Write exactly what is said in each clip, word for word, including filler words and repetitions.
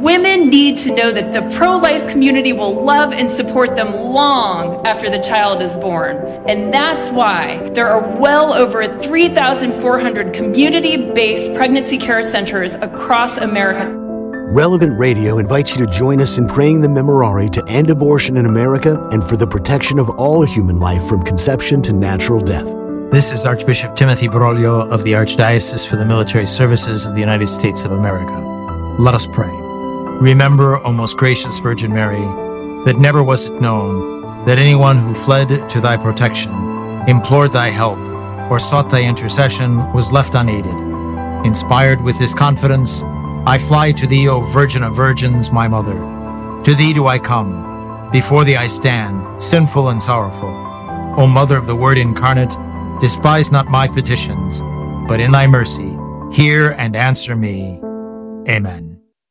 Women need to know that the pro-life community will love and support them long after the child is born. And that's why there are well over three thousand four hundred community-based pregnancy care centers across America. Relevant Radio invites you to join us in praying the Memorare to end abortion in America and for the protection of all human life from conception to natural death. This is Archbishop Timothy Broglio of the Archdiocese for the Military Services of the United States of America. Let us pray. Remember, O most gracious Virgin Mary, that never was it known that anyone who fled to thy protection, implored thy help, or sought thy intercession was left unaided. Inspired with this confidence, I fly to thee, O Virgin of Virgins, my Mother. To thee do I come. Before thee I stand, sinful and sorrowful. O Mother of the Word incarnate, despise not my petitions, but in thy mercy, hear and answer me. Amen.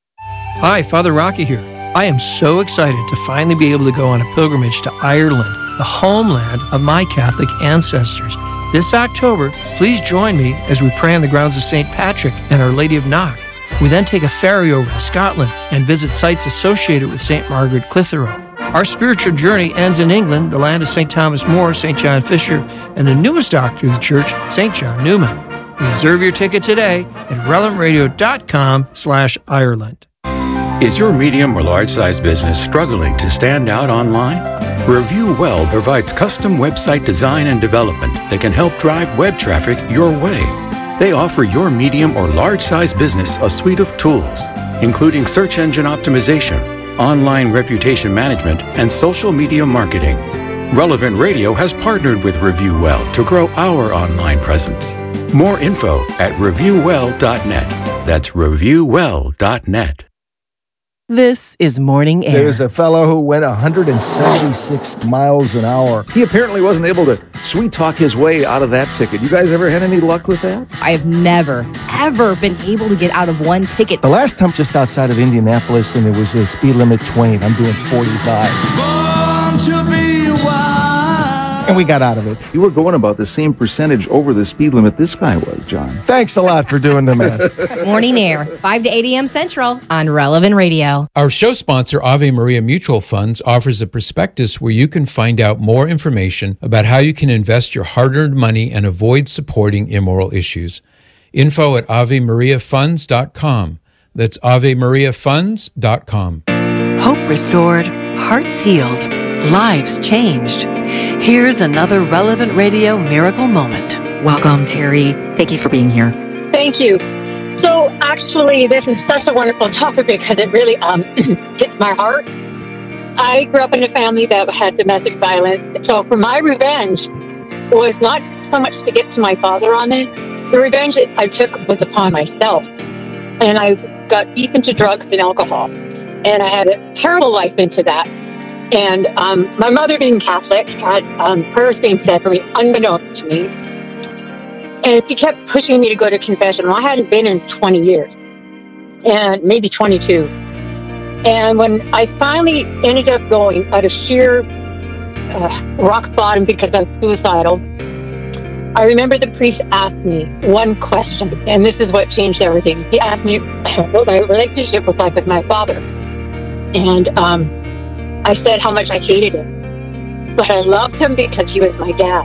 Hi, Father Rocky here. I am so excited to finally be able to go on a pilgrimage to Ireland, the homeland of my Catholic ancestors. This October, please join me as we pray on the grounds of Saint Patrick and Our Lady of Knock. We then take a ferry over to Scotland and visit sites associated with Saint Margaret Clitheroe. Our spiritual journey ends in England, the land of Saint Thomas More, Saint John Fisher, and the newest doctor of the church, Saint John Newman. Reserve your ticket today at relevant radio dot com slash Ireland. Is your medium or large-size business struggling to stand out online? Review Well provides custom website design and development that can help drive web traffic your way. They offer your medium or large-size business a suite of tools, including search engine optimization, online reputation management, and social media marketing. Relevant Radio has partnered with Review Well to grow our online presence. More info at review well dot net. That's review well dot net. This is Morning Air. There's a fellow who went one hundred seventy-six miles an hour. He apparently wasn't able to sweet talk his way out of that ticket. You guys ever had any luck with that? I have never, ever been able to get out of one ticket. The last time just outside of Indianapolis, and there was a speed limit twenty. I'm doing forty-five. Born to be wild. And we got out of it. You were going about the same percentage over the speed limit this guy was, John. Thanks a lot for doing the math. Morning Air, five to eight a.m. Central on Relevant Radio. Our show sponsor, Ave Maria Mutual Funds, offers a prospectus where you can find out more information about how you can invest your hard-earned money and avoid supporting immoral issues. Info at ave maria funds dot com. That's ave maria funds dot com. Hope restored, hearts healed, lives changed. Here's another Relevant Radio miracle moment. Welcome, Terry. Thank you for being here. Thank you. So actually, this is such a wonderful topic because it really um, hits my heart. I grew up in a family that had domestic violence. So for my revenge was not so much to get to my father on it. The revenge I took was upon myself. And I got deep into drugs and alcohol. And I had a terrible life into that. And um, my mother, being Catholic, had um, her same sex for me, unbeknownst to me. And she kept pushing me to go to confession. Well, I hadn't been in twenty years, and maybe twenty-two. And when I finally ended up going out of sheer uh, rock bottom because I was suicidal, I remember the priest asked me one question, and this is what changed everything. He asked me what my relationship was like with my father. And um, I said how much I hated him. But I loved him because he was my dad.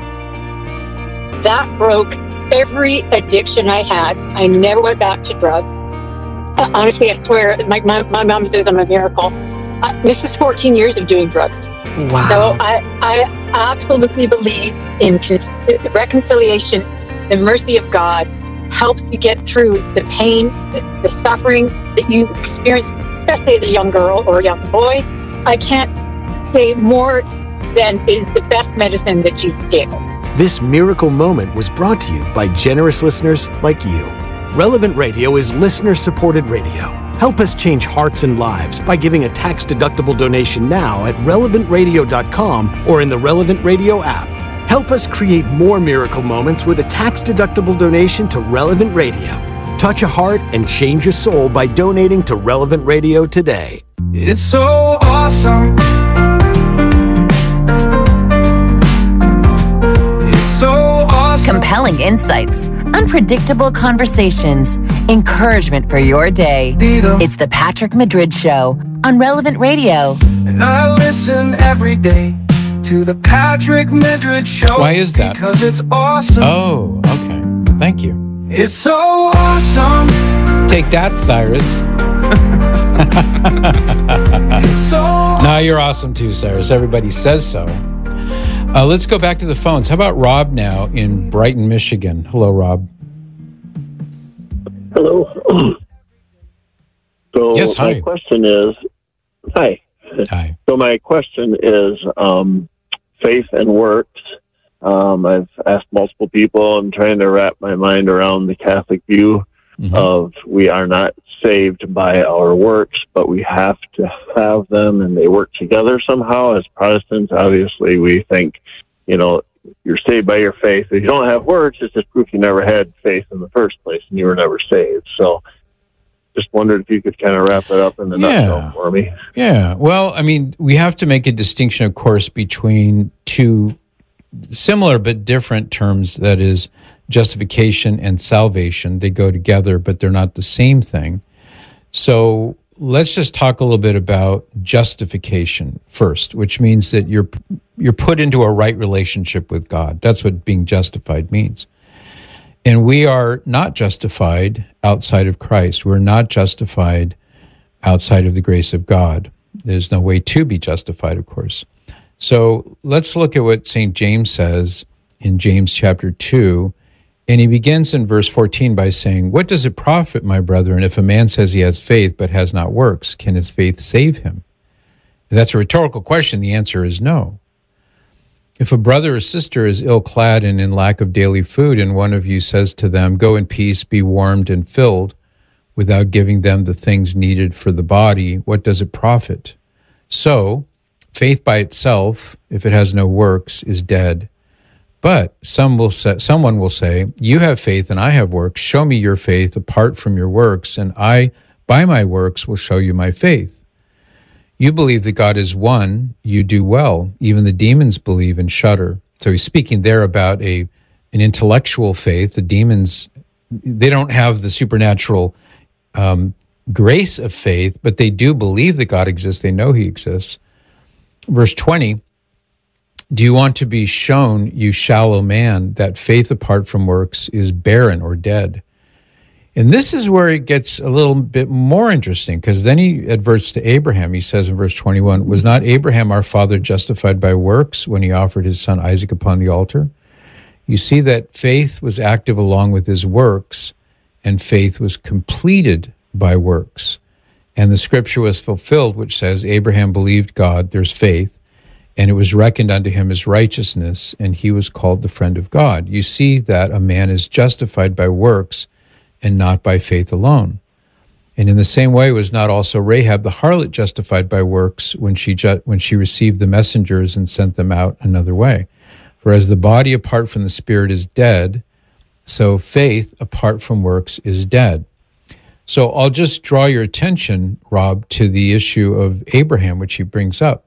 That broke every addiction I had. I never went back to drugs. Uh, honestly, I swear, my, my, my mom says I'm a miracle. Uh, this is fourteen years of doing drugs. Wow. So I, I absolutely believe in con- reconciliation. The mercy of God helps you get through the pain, the, the suffering that you experience, especially as a young girl or a young boy. I can't say more than is the best medicine that Jesus gave us. This miracle moment was brought to you by generous listeners like you. Relevant Radio is listener-supported radio. Help us change hearts and lives by giving a tax-deductible donation now at relevant radio dot com or in the Relevant Radio app. Help us create more miracle moments with a tax-deductible donation to Relevant Radio. Touch a heart and change a soul by donating to Relevant Radio today. It's so awesome. It's so awesome. Compelling insights, unpredictable conversations, encouragement for your day. It's the Patrick Madrid Show on Relevant Radio. And I listen every day to the Patrick Madrid Show. Why is that? Because it's awesome. Oh, okay. Thank you. It's so awesome. Take that, Cyrus. It's so Now you're awesome too, Cyrus. Everybody says so. Uh, let's go back to the phones. How about Rob now in Brighton, Michigan? Hello, Rob. Hello. So yes, hi. my question is, hi. Hi. So my question is um, faith and works. Um, I've asked multiple people. I'm trying to wrap my mind around the Catholic view mm-hmm. of we are not saved by our works, but we have to have them, and they work together somehow. As Protestants, obviously, we think, you know, you're saved by your faith. If you don't have works, it's just proof you never had faith in the first place, and you were never saved. So just wondered if you could kind of wrap it up in a yeah. nutshell for me. Yeah. Well, I mean, we have to make a distinction, of course, between two similar but different terms, that is justification and salvation. They go together, but they're not the same thing. So let's just talk a little bit about justification first, which means that you're you're put into a right relationship with God. That's what being justified means. And we are not justified outside of Christ. We're not justified outside of the grace of God. There's no way to be justified, of course. So let's look at what Saint James says in James chapter two. And he begins in verse fourteen by saying, "What does it profit, my brethren, if a man says he has faith but has not works? Can his faith save him?" And that's a rhetorical question. The answer is no. If a brother or sister is ill-clad and in lack of daily food, and one of you says to them, "Go in peace, be warmed and filled," without giving them the things needed for the body, what does it profit? So, faith by itself, if it has no works, is dead. But some will say, someone will say, "You have faith and I have works. Show me your faith apart from your works, and I, by my works, will show you my faith. You believe that God is one. You do well. Even the demons believe and shudder." So he's speaking there about a an intellectual faith. The demons, they don't have the supernatural um, grace of faith, but they do believe that God exists. They know he exists. Verse twenty, "Do you want to be shown, you shallow man, that faith apart from works is barren or dead?" And this is where it gets a little bit more interesting, because then he adverts to Abraham. He says in verse twenty-one, "Was not Abraham our father justified by works when he offered his son Isaac upon the altar?" You see that faith was active along with his works, and faith was completed by works. And the scripture was fulfilled, which says, "Abraham believed God," there's faith, "and it was reckoned unto him as righteousness, and he was called the friend of God." You see that a man is justified by works and not by faith alone. And in the same way was not also Rahab the harlot justified by works when she ju- when she received the messengers and sent them out another way. For as the body apart from the spirit is dead, so faith apart from works is dead. So I'll just draw your attention, Rob, to the issue of Abraham, which he brings up.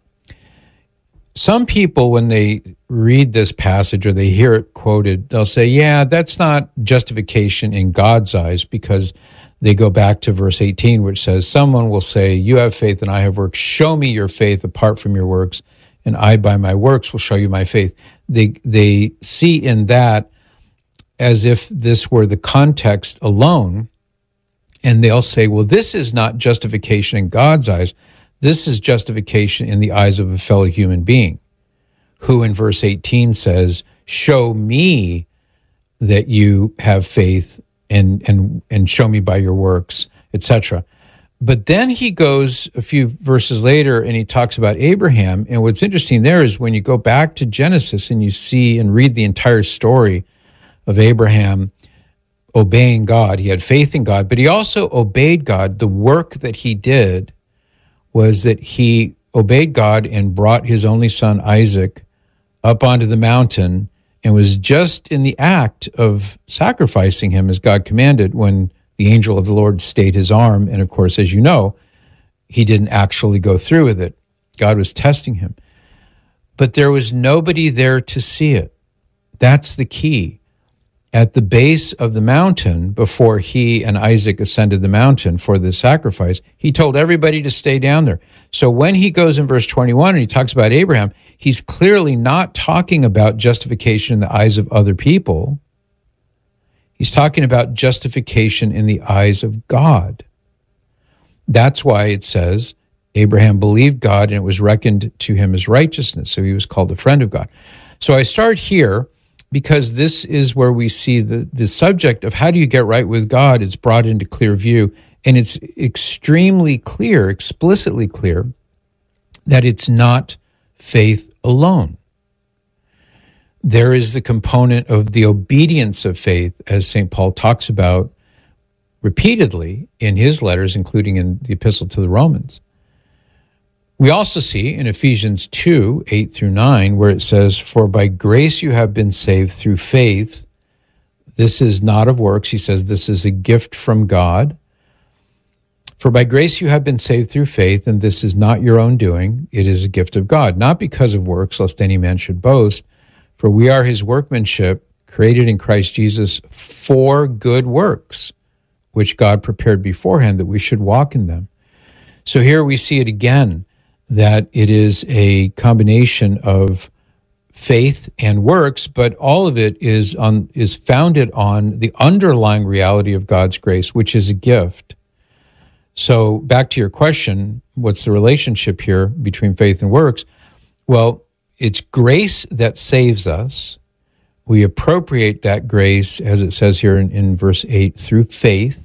Some people, when they read this passage or they hear it quoted, they'll say, yeah, that's not justification in God's eyes, because they go back to verse eighteen, which says, "Someone will say, you have faith and I have works. Show me your faith apart from your works, and I by my works will show you my faith." They, they see in that as if this were the context alone, and they'll say, well, this is not justification in God's eyes. This is justification in the eyes of a fellow human being, who in verse eighteen says, "Show me that you have faith and and and show me by your works," et cetera. But then he goes a few verses later and he talks about Abraham. And what's interesting there is when you go back to Genesis and you see and read the entire story of Abraham obeying God, he had faith in God, but he also obeyed God. The work that he did was that he obeyed God and brought his only son, Isaac, up onto the mountain and was just in the act of sacrificing him as God commanded when the angel of the Lord stayed his arm. And of course, as you know, he didn't actually go through with it. God was testing him. But there was nobody there to see it. That's the key. at the base of the mountain, before he and Isaac ascended the mountain for the sacrifice, he told everybody to stay down there. So when he goes in verse twenty-one and he talks about Abraham, he's clearly not talking about justification in the eyes of other people. He's talking about justification in the eyes of God. That's why it says Abraham believed God and it was reckoned to him as righteousness. So he was called a friend of God. So I start here because this is where we see the, the subject of how do you get right with God is brought into clear view. And it's extremely clear, explicitly clear, that it's not faith alone. There is the component of the obedience of faith, as Saint Paul talks about repeatedly in his letters, including in the Epistle to the Romans. We also see in Ephesians two, eight through nine, where it says, "For by grace you have been saved through faith. This is not of works." He says this is a gift from God. "For by grace you have been saved through faith, and this is not your own doing. It is a gift of God, not because of works, lest any man should boast. For we are his workmanship, created in Christ Jesus for good works, which God prepared beforehand that we should walk in them." So here we see it again, that it is a combination of faith and works, but all of it is on is founded on the underlying reality of God's grace, which is a gift. So back to your question, what's the relationship here between faith and works? Well, it's grace that saves us. We appropriate that grace, as it says here in, in verse eight, through faith.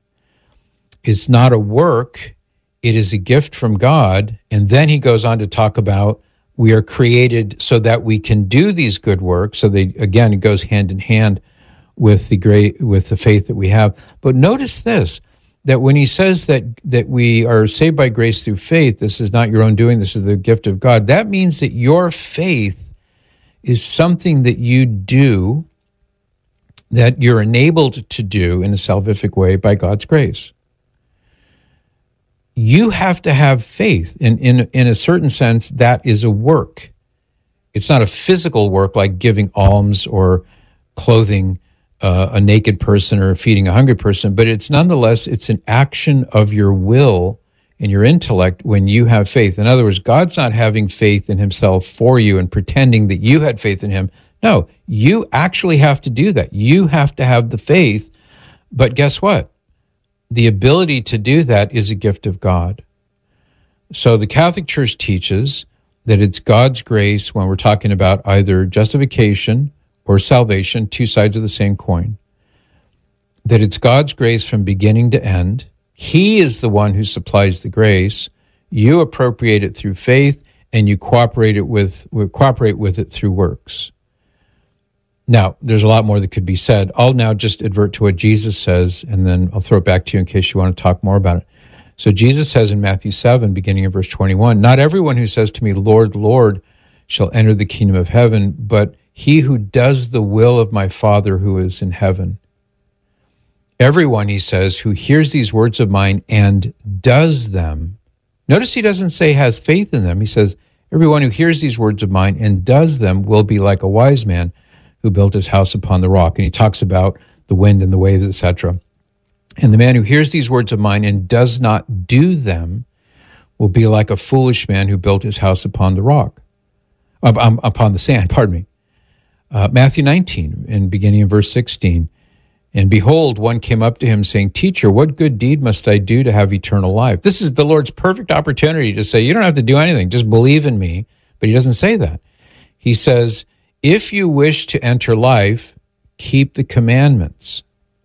It's not a work. It is a gift from God. And then he goes on to talk about we are created so that we can do these good works. So they, again, it goes hand in hand with the great, with the faith that we have. But notice this, that when he says that, that we are saved by grace through faith, this is not your own doing, this is the gift of God. That means that your faith is something that you do, that you're enabled to do in a salvific way by God's grace. You have to have faith. In, in, in a certain sense, that is a work. It's not a physical work like giving alms or clothing uh, a naked person or feeding a hungry person, but it's nonetheless, it's an action of your will and your intellect when you have faith. In other words, God's not having faith in himself for you and pretending that you had faith in him. No, you actually have to do that. You have to have the faith, but guess what? The ability to do that is a gift of God. So the Catholic Church teaches that it's God's grace when we're talking about either justification or salvation, two sides of the same coin, that it's God's grace from beginning to end. He is the one who supplies the grace. You appropriate it through faith, and you cooperate it with cooperate with it through works. Now, there's a lot more that could be said. I'll now just advert to what Jesus says, and then I'll throw it back to you in case you want to talk more about it. So Jesus says in Matthew seven, beginning in verse twenty-one, "Not everyone who says to me, 'Lord, Lord,' shall enter the kingdom of heaven, but he who does the will of my Father who is in heaven. Everyone," he says, "who hears these words of mine and does them." Notice he doesn't say has faith in them. He says, "Everyone who hears these words of mine and does them will be like a wise man who built his house upon the rock." And he talks about the wind and the waves, et cetera. "And the man who hears these words of mine and does not do them will be like a foolish man who built his house upon the rock, um, upon the sand, pardon me." Uh, Matthew nineteen, and beginning in verse sixteen, "And behold, one came up to him saying, 'Teacher, what good deed must I do to have eternal life?'" This is the Lord's perfect opportunity to say, you don't have to do anything, just believe in me. But he doesn't say that. He says, "If you wish to enter life, keep the commandments."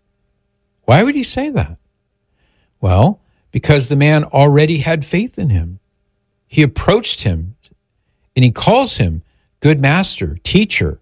Why would he say that? Well, because the man already had faith in him. He approached him, and he calls him good master, teacher.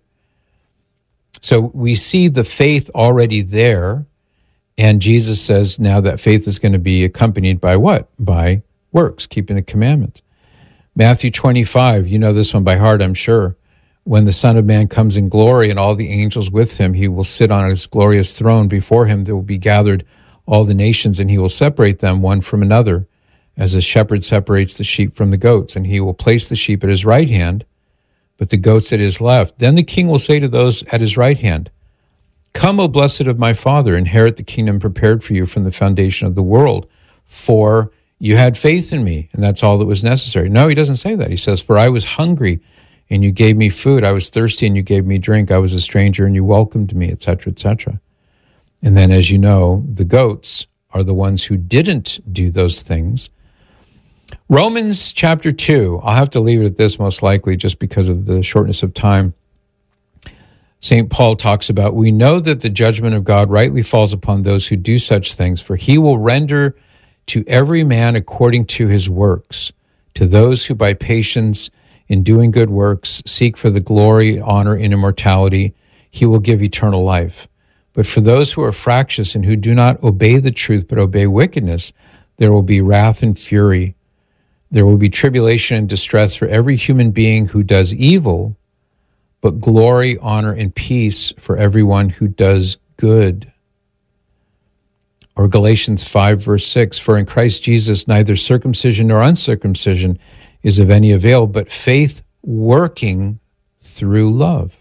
So we see the faith already there, and Jesus says now that faith is going to be accompanied by what? By works, keeping the commandments. Matthew twenty-five, you know this one by heart, I'm sure. "When the Son of Man comes in glory and all the angels with him, he will sit on his glorious throne. Before him there will be gathered all the nations, and he will separate them one from another, as a shepherd separates the sheep from the goats. And he will place the sheep at his right hand, but the goats at his left. Then the king will say to those at his right hand, Come, O blessed of my Father, inherit the kingdom prepared for you from the foundation of the world. For you had faith in me, and that's all that was necessary. No, he doesn't say that. He says, for I was hungry, and you gave me food. I was thirsty, and you gave me drink. I was a stranger, and you welcomed me, et cetera, et cetera. And then, as you know, the goats are the ones who didn't do those things. Romans chapter two, I'll have to leave it at this most likely just because of the shortness of time. Saint Paul talks about, we know that the judgment of God rightly falls upon those who do such things, for he will render to every man according to his works. To those who by patience in doing good works seek for the glory, honor, and immortality, he will give eternal life. But for those who are fractious and who do not obey the truth but obey wickedness, there will be wrath and fury. There will be tribulation and distress for every human being who does evil, but glory, honor, and peace for everyone who does good. Or Galatians five, verse six, for in Christ Jesus neither circumcision nor uncircumcision is of any avail, but faith working through love.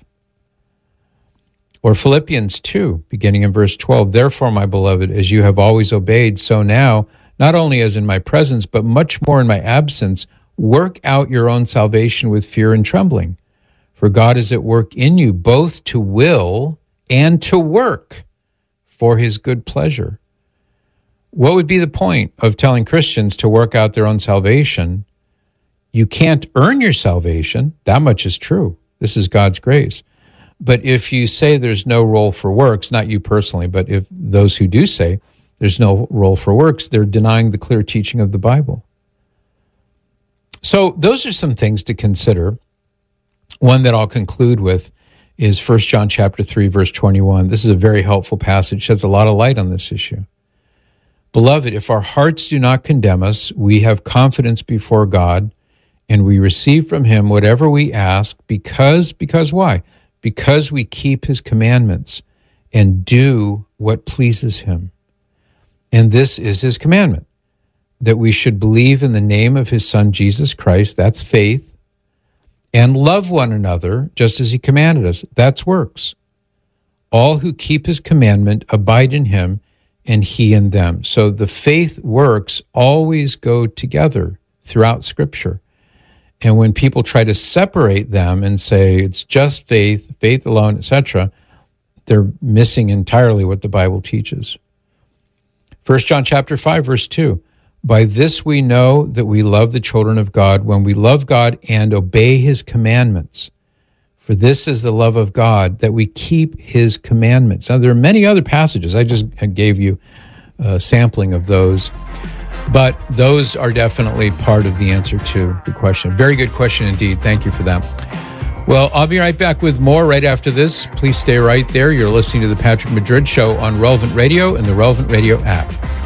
Or Philippians two, beginning in verse twelve, therefore, my beloved, as you have always obeyed, so now, not only as in my presence, but much more in my absence, work out your own salvation with fear and trembling. For God is at work in you, both to will and to work for his good pleasure. What would be the point of telling Christians to work out their own salvation? You can't earn your salvation. That much is true. This is God's grace. But if you say there's no role for works, not you personally, but if those who do say there's no role for works, they're denying the clear teaching of the Bible. So those are some things to consider. One that I'll conclude with is First John chapter three, verse twenty-one. This is a very helpful passage, sheds a lot of light on this issue. Beloved, if our hearts do not condemn us, we have confidence before God, and we receive from him whatever we ask, because, because why? Because we keep his commandments and do what pleases him. And this is his commandment, that we should believe in the name of his Son, Jesus Christ, that's faith, and love one another just as he commanded us. That's works. All who keep his commandment abide in him, and he in them. So the faith works always go together throughout Scripture. And when people try to separate them and say it's just faith, faith alone, et cetera, they're missing entirely what the Bible teaches. First John chapter five, verse two. By this we know that we love the children of God, when we love God and obey his commandments. For this is the love of God, that we keep his commandments. Now, there are many other passages. I just gave you a sampling of those. But those are definitely part of the answer to the question. Very good question indeed. Thank you for that. Well, I'll be right back with more right after this. Please stay right there. You're listening to The Patrick Madrid Show on Relevant Radio and the Relevant Radio app.